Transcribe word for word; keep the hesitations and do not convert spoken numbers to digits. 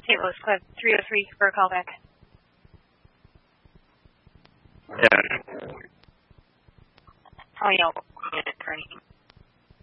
Saint Louis Club three oh three for a callback. Yeah. Oh, yeah. Attorney.